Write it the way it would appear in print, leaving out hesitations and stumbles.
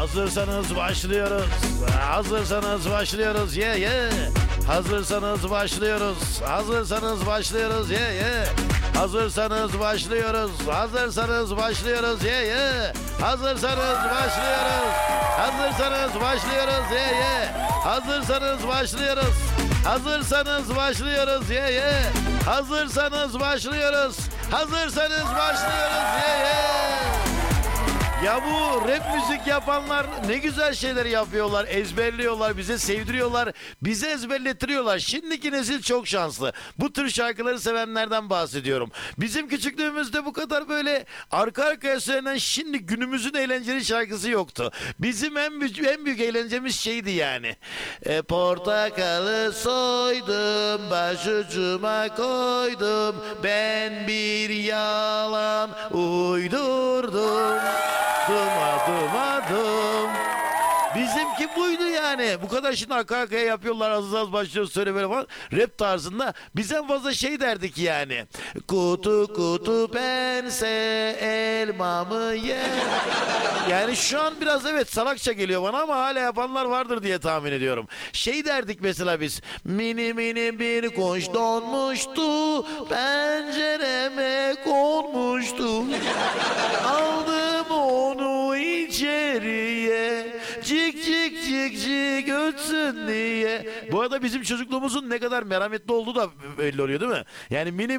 Hazırsanız başlıyoruz. Hazırsanız başlıyoruz. Ye ye. Hazırsanız başlıyoruz. Hazırsanız başlıyoruz. Ye ye. Hazırsanız başlıyoruz. Hazırsanız başlıyoruz. Ye ye. Hazırsanız başlıyoruz. Hazırsanız başlıyoruz. Ye ye. Hazırsanız başlıyoruz. Hazırsanız başlıyoruz. Ye ye. Hazırsanız başlıyoruz. Hazırsanız başlıyoruz. Ye ye. Ya bu rap müzik yapanlar ne güzel şeyler yapıyorlar, ezberliyorlar, bize sevdiriyorlar, bize ezberlettiriyorlar. Şimdiki nesil çok şanslı. Bu tür şarkıları sevenlerden bahsediyorum. Bizim küçüklüğümüzde bu kadar böyle arka arkaya söylenen şimdi günümüzün eğlenceli şarkısı yoktu. Bizim en büyük eğlencemiz şeydi yani. Portakalı soydum, başucuma koydum, ben bir yalan uydurdum. Dumadım. Bizimki buydu yani. Bu kadar şimdi arka arkaya yapıyorlar. Az başlıyor söyle böyle falan. Rap tarzında. Biz en fazla şey derdik yani. Kutu kutu pense elmamı ye. Yani şu an biraz evet salakça geliyor bana ama hala yapanlar vardır diye tahmin ediyorum. Şey derdik mesela biz. Mini mini bir kuş donmuştu. Pencereme konmuştu. Aldım onu içeriye. Cik cik cik cik ötsün diye. Bu arada bizim çocukluğumuzun ne kadar merhametli olduğu da belli oluyor değil mi? Yani mini